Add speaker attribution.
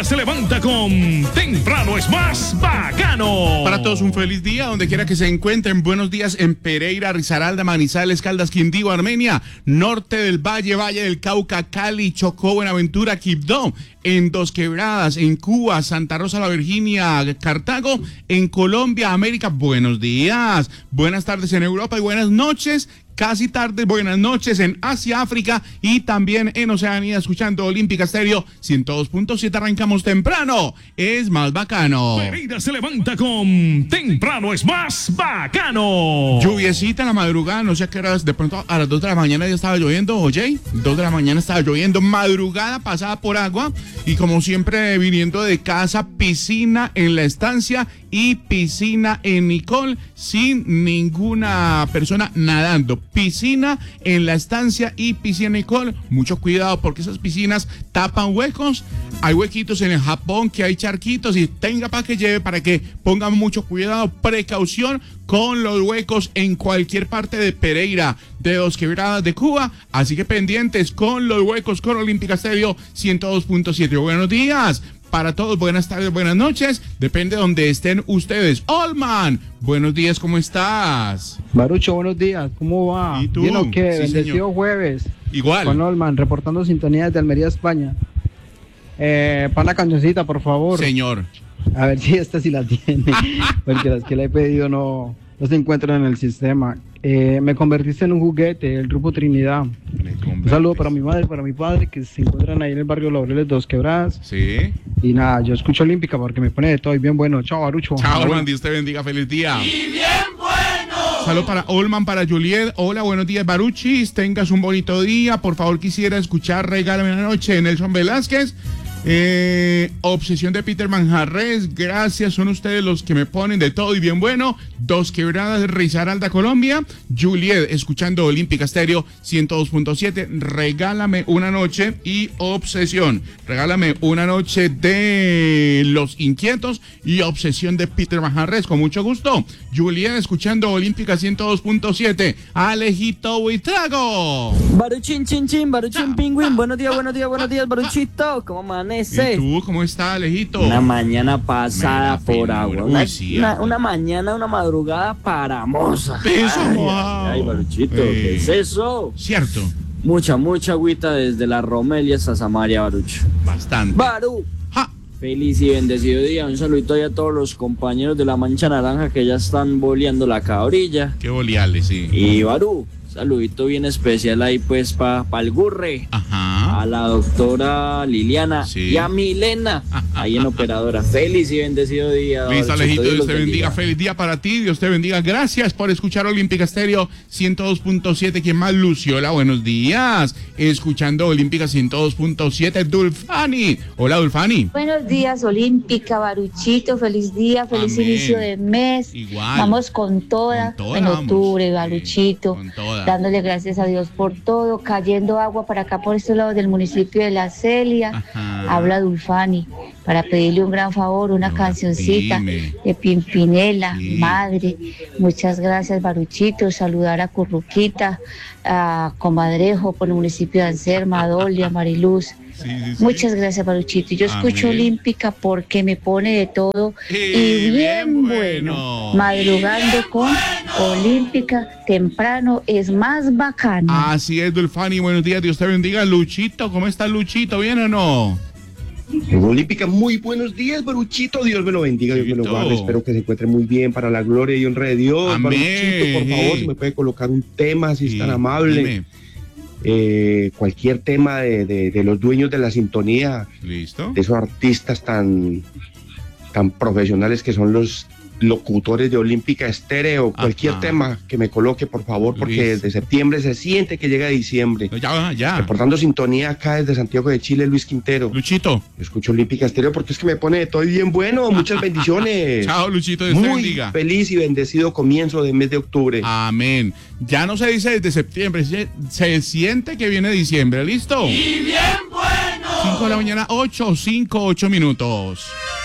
Speaker 1: se levanta con Temprano es más bacano.
Speaker 2: Para todos un feliz día, donde quiera que se encuentren. Buenos días en Pereira, Risaralda, Manizales, Caldas, Quindío, Armenia, Norte del Valle, Valle del Cauca, Cali, Chocó, Buenaventura, Quibdó, en Dos Quebradas, en Cuba, Santa Rosa, La Virginia, Cartago, en Colombia, América. Buenos días, buenas tardes en Europa y buenas noches. Casi tarde, buenas noches en Asia, África y también en Oceanía, escuchando Olímpica Estéreo 102.7. Arrancamos temprano, es más bacano.
Speaker 1: Pereira se levanta con Temprano es más bacano.
Speaker 2: Lluviecita en la madrugada, no sé a qué horas, de pronto a las 2 de la mañana ya estaba lloviendo, oye, 2 de la mañana estaba lloviendo, madrugada pasada por agua y como siempre viniendo de casa, piscina en la estancia y piscina en Nicol sin ninguna persona nadando. Piscina en la estancia y piscina en Nicol. Mucho cuidado porque esas piscinas tapan huecos. Hay huequitos en el Japón que hay charquitos y tenga para que lleve, para que pongan mucho cuidado, precaución con los huecos en cualquier parte de Pereira, de Dos Quebradas, de Cuba. Así que pendientes con los huecos con Olímpica Estéreo 102.7. Buenos días para todos, buenas tardes, buenas noches, depende de donde estén ustedes. Olman, buenos días, ¿cómo estás?
Speaker 3: Barucho, buenos días, ¿cómo va?
Speaker 2: ¿Y tú?
Speaker 3: ¿Bien o qué?
Speaker 2: Sí,
Speaker 3: Bendecido
Speaker 2: señor.
Speaker 3: jueves.
Speaker 2: Igual.
Speaker 3: Con Olman, reportando sintonía desde Almería, España. Para la cancioncita, por favor.
Speaker 2: Señor.
Speaker 3: A ver si esta sí la tiene, porque las que le he pedido no se encuentran en el sistema. Me convertiste en un juguete, el grupo Trinidad. Un saludo para mi madre, para mi padre, que se encuentran ahí en el barrio Laureles, Dos Quebradas.
Speaker 2: Sí.
Speaker 3: Y nada, yo escucho Olímpica porque me pone de todo y bien bueno. Chao, Barucho.
Speaker 2: Chao, Olman, Dios te bendiga, feliz día.
Speaker 1: Y bien bueno.
Speaker 2: Saludos para Olman, para Juliet. Hola, buenos días, Baruchis. Tengas un bonito día. Por favor, quisiera escuchar Regálame una noche de Nelson Velázquez. Obsesión de Peter Manjarres. Gracias, son ustedes los que me ponen de todo y bien bueno. Dos Quebradas, Risaralda, Colombia. Juliet, escuchando Olímpica Estéreo 102.7. Regálame una noche y Obsesión. Regálame una noche de Los Inquietos y Obsesión de Peter Manjarres. Con mucho gusto. Juliet, escuchando Olímpica 102.7. Alejito Buitrago.
Speaker 4: Baruchín, chin, chin, Baruchín, pingüín. Buenos días, Baruchito. ¿Cómo amanece?
Speaker 2: ¿Y tú cómo estás, Alejito?
Speaker 4: Una mañana pasada
Speaker 2: Mira,
Speaker 4: por
Speaker 2: finura.
Speaker 4: agua.
Speaker 2: Uy, sí,
Speaker 4: Una mañana, una madrugada paramosa.
Speaker 2: Eso,
Speaker 4: Ay,
Speaker 2: wow.
Speaker 4: ay, Baruchito, ¿qué es eso?
Speaker 2: Cierto.
Speaker 4: Mucha agüita desde la Romelia hasta Samaria, Barucho.
Speaker 2: Bastante.
Speaker 4: Baru,
Speaker 2: Ja.
Speaker 4: feliz y bendecido día. Un saludito ahí a todos los compañeros de la Mancha Naranja que ya están boleando la cabrilla.
Speaker 2: Qué boleales, sí.
Speaker 4: Y Baru, saludito bien especial ahí pues para el Gurre.
Speaker 2: Ajá.
Speaker 4: A la doctora Liliana
Speaker 2: Sí.
Speaker 4: y a Milena, ahí en Operadora. Feliz y bendecido día.
Speaker 2: Listo,
Speaker 4: Baruchito,
Speaker 2: Alejito, Dios
Speaker 4: los
Speaker 2: te bendiga. Feliz día para ti, Dios te bendiga. Gracias por escuchar Olímpica Estéreo 102.7. ¿Quién más? Luciola, buenos días. Escuchando Olímpica 102.7. Dulfani. Hola, Dulfani.
Speaker 5: Buenos días, Olímpica, Baruchito, feliz día, feliz
Speaker 2: Amén.
Speaker 5: inicio de mes.
Speaker 2: Igual.
Speaker 5: Vamos con toda,
Speaker 2: Con toda
Speaker 5: en
Speaker 2: vamos.
Speaker 5: octubre,
Speaker 2: Sí,
Speaker 5: Baruchito,
Speaker 2: con toda.
Speaker 5: dándole gracias a Dios por todo, cayendo agua para acá por este lado del municipio de La Celia.
Speaker 2: Ajá.
Speaker 5: Habla Dulfani para pedirle un gran favor, una
Speaker 2: No,
Speaker 5: cancioncita
Speaker 2: dime.
Speaker 5: de Pimpinela,
Speaker 2: Sí.
Speaker 5: madre. Muchas gracias, Baruchito. Saludar a Curruquita, a Comadrejo por el municipio de Anserma, a Dolia, a Mariluz.
Speaker 2: Sí, sí, sí.
Speaker 5: Muchas gracias, Baruchito. Yo escucho
Speaker 2: Amén.
Speaker 5: Olímpica porque me pone de todo
Speaker 2: Y
Speaker 5: y bien
Speaker 2: bien
Speaker 5: bueno.
Speaker 2: bueno.
Speaker 5: Madrugando con Olímpica, temprano es más bacano.
Speaker 2: Así es, Dulfani. Buenos días, Dios te bendiga. Luchito, ¿cómo está Luchito? ¿Bien o no?
Speaker 6: Olímpica, muy buenos días, Baruchito. Dios me lo bendiga, Dios me lo guarde. Espero que se encuentre muy bien para la gloria y honra de Dios.
Speaker 2: Amén.
Speaker 6: Baruchito, por favor, si me puede colocar un tema, si es tan amable.
Speaker 2: Dime.
Speaker 6: Cualquier tema de los dueños de la sintonía,
Speaker 2: ¿Listo?
Speaker 6: de esos artistas tan profesionales que son los locutores de Olímpica Estéreo. Cualquier
Speaker 2: Ajá.
Speaker 6: tema que me coloque, por favor, porque
Speaker 2: Listo.
Speaker 6: desde septiembre se siente que llega diciembre.
Speaker 2: No, ya.
Speaker 6: Reportando sintonía acá desde Santiago de Chile, Luis Quintero.
Speaker 2: Luchito.
Speaker 6: Yo escucho Olímpica Estéreo porque es que me pone de todo y bien bueno. Muchas bendiciones.
Speaker 2: Chao, Luchito, Dios te
Speaker 6: Muy
Speaker 2: bendiga.
Speaker 6: feliz y bendecido comienzo del mes de octubre.
Speaker 2: Amén. Ya no se dice desde septiembre, se siente que viene diciembre. ¿Listo?
Speaker 1: Y bien bueno.
Speaker 2: 5 de la mañana, 8 minutos.